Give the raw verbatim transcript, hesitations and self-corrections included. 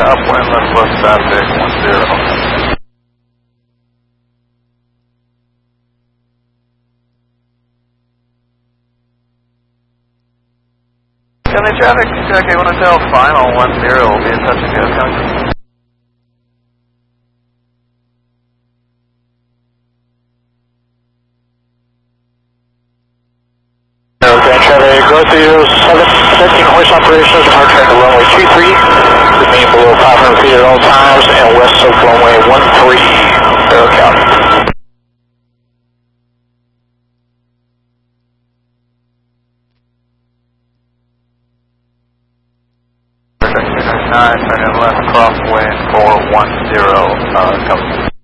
upwind, left west traffic, one zero. County traffic, Jack eight one Hotel, final one zero, will be in touch with you, County. Grand traffic, go through seven, seventeen horse operations, departure to runway two three, remain below five hundred feet at all times, and west of runway one three, Barrow County. Perfect, two nine nine, turn in left, crosswind four one zero, uh, cover.